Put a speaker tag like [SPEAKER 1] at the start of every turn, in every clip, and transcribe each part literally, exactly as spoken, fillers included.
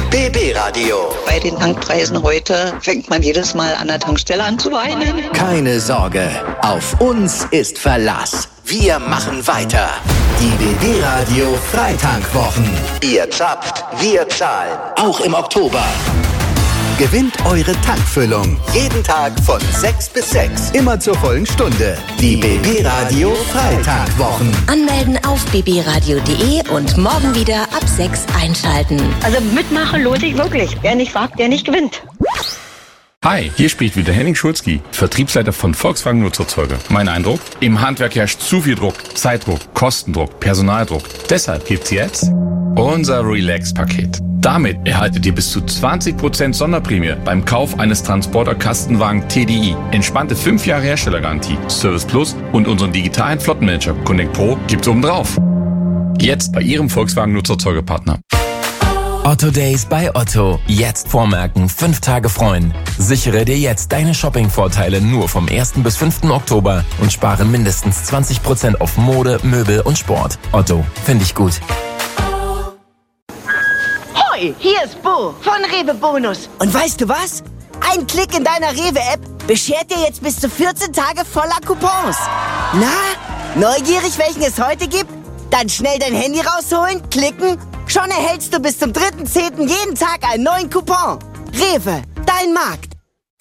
[SPEAKER 1] B B Radio.
[SPEAKER 2] Bei den Tankpreisen heute fängt man jedes Mal an der Tankstelle an zu weinen.
[SPEAKER 1] Keine Sorge, auf uns ist Verlass. Wir machen weiter. Die B B Radio Freitankwochen. Ihr zapft, wir zahlen. Auch im Oktober. Gewinnt eure Tankfüllung. Jeden Tag von sechs bis sechs. Immer zur vollen Stunde. Die B B Radio Freitankwochen.
[SPEAKER 3] Anmelden auf b b radio punkt d e und morgen wieder ab sechs einschalten.
[SPEAKER 2] Also mitmachen lohnt sich wirklich. Wer nicht wagt, der nicht gewinnt.
[SPEAKER 4] Hi, hier spricht wieder Henning Schulzki, Vertriebsleiter von Volkswagen Nutzerzeuge. Mein Eindruck? Im Handwerk herrscht zu viel Druck, Zeitdruck, Kostendruck, Personaldruck. Deshalb gibt's jetzt unser Relax-Paket. Damit erhaltet ihr bis zu zwanzig Prozent Sonderprämie beim Kauf eines Transporter-Kastenwagen T D I. Entspannte fünf Jahre Herstellergarantie, Service Plus und unseren digitalen Flottenmanager Connect Pro gibt's obendrauf. Jetzt bei Ihrem Volkswagen Nutzerzeuge-Partner.
[SPEAKER 5] Otto Days bei Otto. Jetzt vormerken, fünf Tage freuen. Sichere dir jetzt deine Shopping-Vorteile nur vom ersten bis fünften Oktober und spare mindestens zwanzig Prozent auf Mode, Möbel und Sport. Otto, finde ich gut.
[SPEAKER 6] Hoi, hier ist Bo von Rewe Bonus. Und weißt du was? Ein Klick in deiner Rewe-App beschert dir jetzt bis zu vierzehn Tage voller Coupons. Na, neugierig, welchen es heute gibt? Dann schnell dein Handy rausholen, klicken. Schon erhältst du bis zum dritten zehnten jeden Tag einen neuen Coupon. Rewe, dein Markt.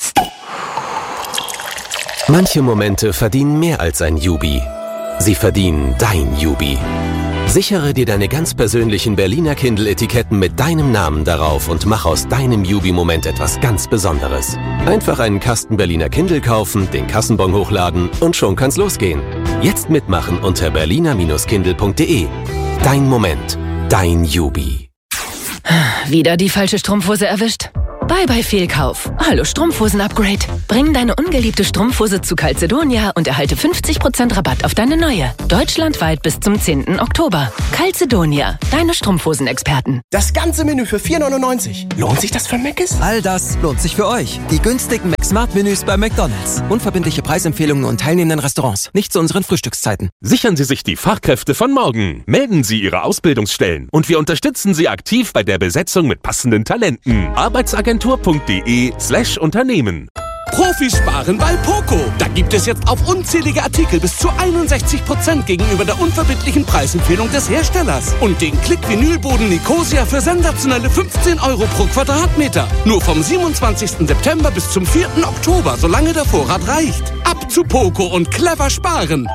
[SPEAKER 7] Manche Momente verdienen mehr als ein Jubi. Sie verdienen dein Jubi. Sichere dir deine ganz persönlichen Berliner Kindle-Etiketten mit deinem Namen darauf und mach aus deinem Jubi-Moment etwas ganz Besonderes. Einfach einen Kasten Berliner Kindle kaufen, den Kassenbon hochladen und schon kann's losgehen. Jetzt mitmachen unter berliner Kindle punkt d e. Dein Moment. Dein Jubi.
[SPEAKER 8] Wieder die falsche Strumpfhose erwischt? Bye bye Fehlkauf. Hallo Strumpfhosen-Upgrade. Bring deine ungeliebte Strumpfhose zu Calzedonia und erhalte fünfzig Prozent Rabatt auf deine neue. Deutschlandweit bis zum zehnten Oktober. Calzedonia, deine Strumpfhosen-Experten.
[SPEAKER 9] Das ganze Menü für vier neunundneunzig. Lohnt sich das für Mc's?
[SPEAKER 10] All das lohnt sich für euch. Die günstigen Mac-Smart-Menüs bei McDonald's. Unverbindliche Preisempfehlungen und teilnehmenden Restaurants. Nicht zu unseren Frühstückszeiten.
[SPEAKER 11] Sichern Sie sich die Fachkräfte von morgen. Melden Sie Ihre Ausbildungsstellen. Und wir unterstützen Sie aktiv bei der Besetzung mit passenden Talenten. Arbeitsagentur punkt d e slash Unternehmen.
[SPEAKER 12] Profis sparen bei Poco. Da gibt es jetzt auf unzählige Artikel bis zu einundsechzig Prozent gegenüber der unverbindlichen Preisempfehlung des Herstellers. Und den Klick-Vinylboden Nicosia für sensationelle fünfzehn Euro pro Quadratmeter. Nur vom siebenundzwanzigsten September bis zum vierten Oktober, solange der Vorrat reicht. Ab zu Poco und clever sparen.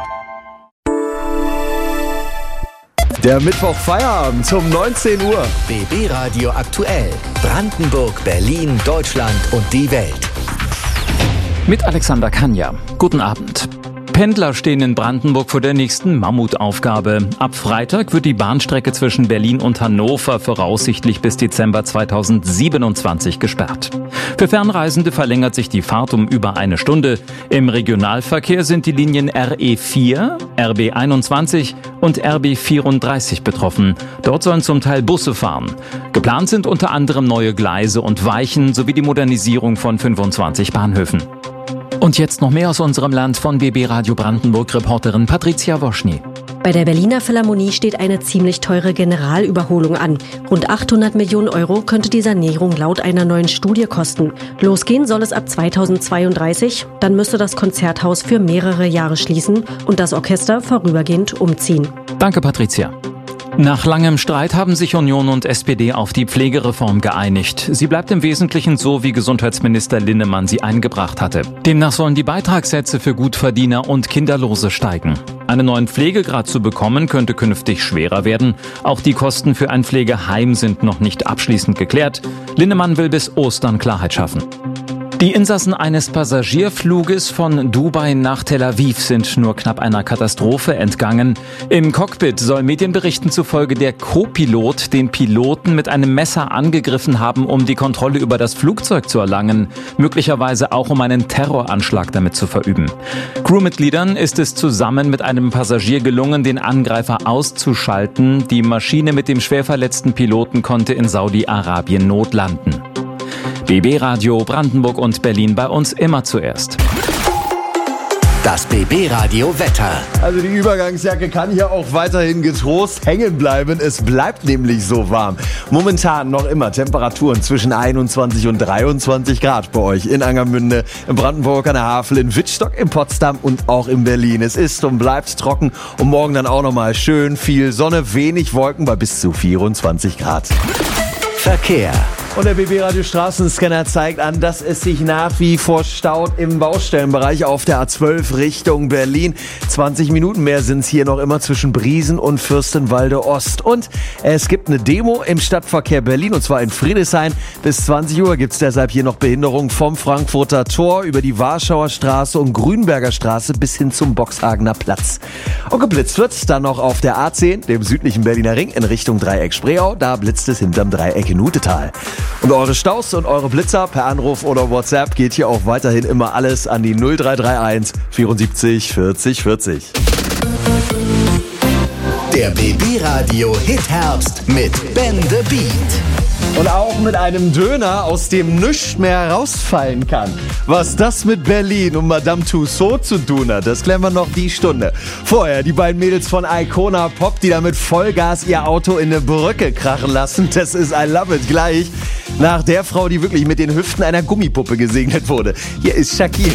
[SPEAKER 13] Der Mittwoch Feierabend um neunzehn Uhr.
[SPEAKER 1] B B Radio aktuell. Brandenburg, Berlin, Deutschland und die Welt.
[SPEAKER 14] Mit Alexander Kanja. Guten Abend. Pendler stehen in Brandenburg vor der nächsten Mammutaufgabe. Ab Freitag wird die Bahnstrecke zwischen Berlin und Hannover voraussichtlich bis Dezember zweitausendsiebenundzwanzig gesperrt. Für Fernreisende verlängert sich die Fahrt um über eine Stunde. Im Regionalverkehr sind die Linien R E vier, R B einundzwanzig und R B vierunddreißig betroffen. Dort sollen zum Teil Busse fahren. Geplant sind unter anderem neue Gleise und Weichen sowie die Modernisierung von fünfundzwanzig Bahnhöfen. Und jetzt noch mehr aus unserem Land von B B Radio Brandenburg-Reporterin Patricia Woschny.
[SPEAKER 15] Bei der Berliner Philharmonie steht eine ziemlich teure Generalüberholung an. Rund achthundert Millionen Euro könnte die Sanierung laut einer neuen Studie kosten. Losgehen soll es ab zweitausendzweiunddreißig. Dann müsste das Konzerthaus für mehrere Jahre schließen und das Orchester vorübergehend umziehen.
[SPEAKER 14] Danke, Patricia. Nach langem Streit haben sich Union und S P D auf die Pflegereform geeinigt. Sie bleibt im Wesentlichen so, wie Gesundheitsminister Linnemann sie eingebracht hatte. Demnach sollen die Beitragssätze für Gutverdiener und Kinderlose steigen. Einen neuen Pflegegrad zu bekommen, könnte künftig schwerer werden. Auch die Kosten für ein Pflegeheim sind noch nicht abschließend geklärt. Linnemann will bis Ostern Klarheit schaffen. Die Insassen eines Passagierfluges von Dubai nach Tel Aviv sind nur knapp einer Katastrophe entgangen. Im Cockpit soll Medienberichten zufolge der Co-Pilot den Piloten mit einem Messer angegriffen haben, um die Kontrolle über das Flugzeug zu erlangen, möglicherweise auch um einen Terroranschlag damit zu verüben. Crewmitgliedern ist es zusammen mit einem Passagier gelungen, den Angreifer auszuschalten. Die Maschine mit dem schwerverletzten Piloten konnte in Saudi-Arabien notlanden. B B Radio Brandenburg und Berlin, bei uns immer zuerst.
[SPEAKER 1] Das B B-Radio Wetter.
[SPEAKER 13] Also die Übergangsjacke kann hier auch weiterhin getrost hängen bleiben. Es bleibt nämlich so warm. Momentan noch immer Temperaturen zwischen einundzwanzig und dreiundzwanzig Grad bei euch in Angermünde, in Brandenburg an der Havel, in Wittstock, in Potsdam und auch in Berlin. Es ist und bleibt trocken und morgen dann auch nochmal schön viel Sonne, wenig Wolken bei bis zu vierundzwanzig Grad.
[SPEAKER 1] Verkehr.
[SPEAKER 13] Und der B B-Radio Straßenscanner zeigt an, dass es sich nach wie vor staut im Baustellenbereich auf der A zwölf Richtung Berlin. zwanzig Minuten mehr sind es hier noch immer zwischen Briesen und Fürstenwalde Ost. Und es gibt eine Demo im Stadtverkehr Berlin, und zwar in Friedrichshain. Bis zwanzig Uhr gibt es deshalb hier noch Behinderung vom Frankfurter Tor über die Warschauer Straße und Grünberger Straße bis hin zum Boxhagener Platz. Und geblitzt wird dann noch auf der A zehn, dem südlichen Berliner Ring, in Richtung Dreieck Spreeau. Da blitzt es hinterm Dreieck in Hutetal. Und eure Staus und eure Blitzer per Anruf oder WhatsApp geht hier auch weiterhin immer alles an die null drei drei eins vierundsiebzig vierzig vierzig.
[SPEAKER 1] Der B B-Radio Hit-Herbst mit Ben the Beat.
[SPEAKER 13] Und auch mit einem Döner, aus dem nichts mehr rausfallen kann. Was das mit Berlin und Madame Tussauds zu tun hat, das klären wir noch die Stunde. Vorher die beiden Mädels von Icona Pop, die da mit Vollgas ihr Auto in eine Brücke krachen lassen. Das ist I Love It gleich nach der Frau, die wirklich mit den Hüften einer Gummipuppe gesegnet wurde. Hier ist Shakira.